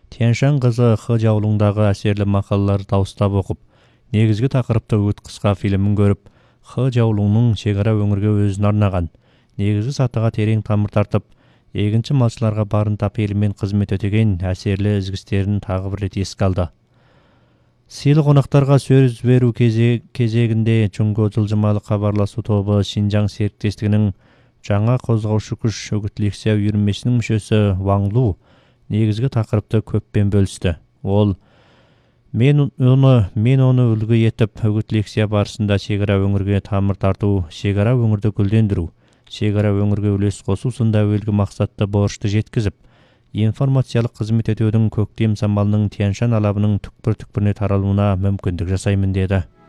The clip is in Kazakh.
Тянь-Шань қызы Хы Жаолуңдағы әсерлі мақалаларды дауыстап оқып, негізгі тақырыпты өт қысқа фильмін көріп, Хы Жаолуңның шекара өңірге өзін арнаған, негізгі сатыға терең тамыр тартып, егінші малшыларға барынта пейілмен қызмет өтеген әсерлі ізгістерін тағы бір рет еске алды. Сыйлы қонақтарға сөз беру кезегінде Чуңго жылжымалы хабарласу тобы Шинжаң серіктестігінің жаңа қозғаушы күш үгіт лекция үйірмесінің мүшесі Ваң Лу негізгі тақырыпты көппен бөлісті. Ол мен оны үлгі етіп, үгіт лекция барысында шекара өңірге тамыр тарту, шекара өңірді гүлдендіру, шекара өңірге үлес қосу сынды әуелгі мақсатты борышты жеткізіп, информациялық қызмет етудің көктем самалының Тянь-Шань алабының түкпір-түкпіріне таралуына мүмкіндік жасаймын деді.